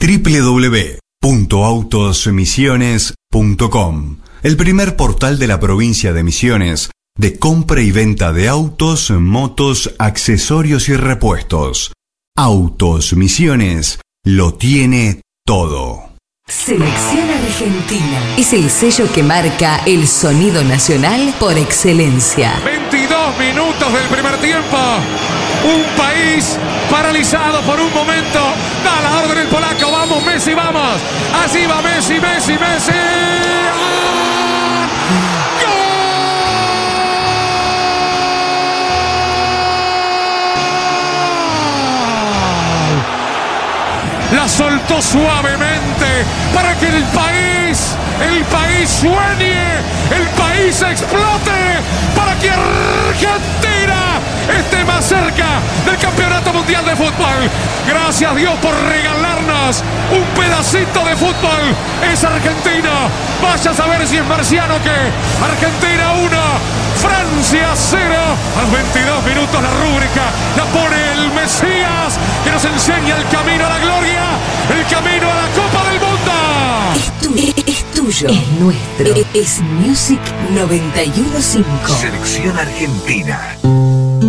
www.autosmisiones.com, el primer portal de la provincia de Misiones de compra y venta de autos, motos, accesorios y repuestos. Autos Misiones lo tiene todo. Selección Argentina es el sello que marca el sonido nacional por excelencia. 22 minutos del primer tiempo. Un país paralizado por un momento. Da la orden el polaco. Vamos, Messi, vamos. Así va Messi, Messi, Messi. ¡Ah! ¡Gol! La soltó suavemente para que el país sueñe, el país explote, para que Argentina esté más cerca del Campeonato Mundial de Fútbol. Gracias Dios por regalarnos un pedacito de fútbol. Es Argentina. Vaya a saber si es marciano que Argentina 1, Francia 0. A los 22 minutos la rúbrica la pone el Mesías, que nos enseña el camino a la gloria, el camino a la Copa del Mundo. Es tuyo, es nuestro, es Music 91.5. Selección Argentina.